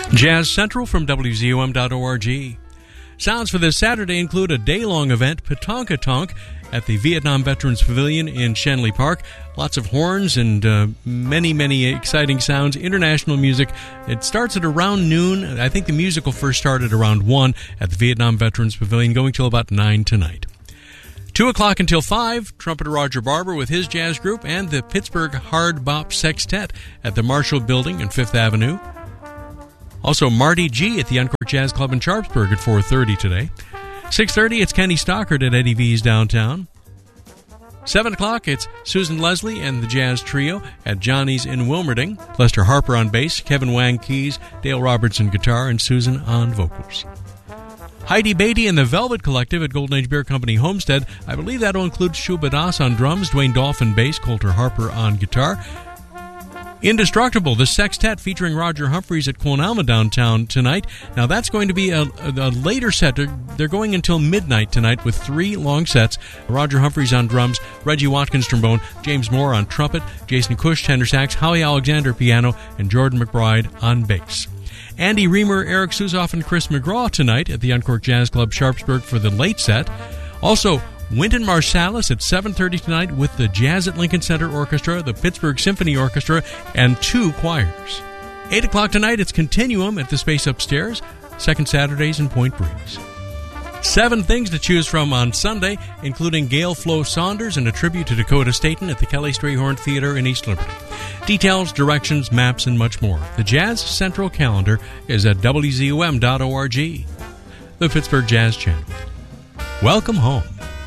Jazz Central from WZUM.org. Sounds for this Saturday include a day-long event, Petonka Tonk, at the Vietnam Veterans Pavilion in Shenley Park. Lots of horns and many exciting sounds, international music. It starts at around noon. I think the music will first start at around 1 at the Vietnam Veterans Pavilion, going till about 9 tonight. 2 o'clock until 5, trumpeter Roger Barber with his jazz group and the Pittsburgh Hard Bop Sextet at the Marshall Building on 5th Avenue. Also, Marty G. at the Uncorked Jazz Club in Sharpsburg at 4:30 today. 6:30, it's Kenny Stockard at Eddie V's downtown. 7 o'clock, it's Susan Leslie and the Jazz Trio at Johnny's in Wilmerding. Lester Harper on bass, Kevin Wang keys, Dale Robertson guitar, and Susan on vocals. Heidi Beatty and the Velvet Collective at Golden Age Beer Company Homestead. I believe that will include Shuba Das on drums, Dwayne Dolphin bass, Coulter Harper on guitar. Indestructible, the Sextet featuring Roger Humphreys at Quon Alma downtown tonight. Now that's going to be a later set. They're going until midnight tonight with 3 long sets. Roger Humphreys on drums, Reggie Watkins trombone, James Moore on trumpet, Jason Cush tenor sax, Howie Alexander piano, and Jordan McBride on bass. Andy Reamer, Eric Susoff, and Chris McGraw tonight at the Uncorked Jazz Club Sharpsburg for the late set. Also, Wynton Marsalis at 7:30 tonight with the Jazz at Lincoln Center Orchestra, the Pittsburgh Symphony Orchestra, and 2 choirs. 8 o'clock tonight, it's Continuum at the Space Upstairs, second Saturdays in Point Breeze. 7 things to choose from on Sunday, including Gail Flo Saunders and a tribute to Dakota Staton at the Kelly Strayhorn Theater in East Liberty. Details, directions, maps, and much more. The Jazz Central calendar is at WZUM.org. The Pittsburgh Jazz Channel. Welcome home.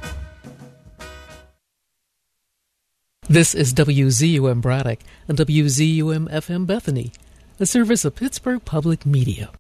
This is WZUM Braddock and WZUM FM Bethany, a service of Pittsburgh Public Media.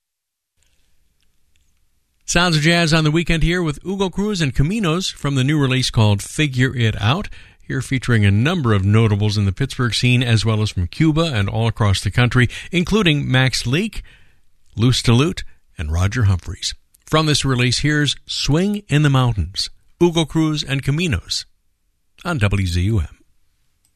Sounds of jazz on the weekend here with Hugo Cruz and Caminos from the new release called Figure It Out. Here featuring a number of notables in the Pittsburgh scene as well as from Cuba and all across the country, including Max Leake, Lou Stillute, and Roger Humphreys. From this release, here's Swing in the Mountains, Hugo Cruz and Caminos on WZUM.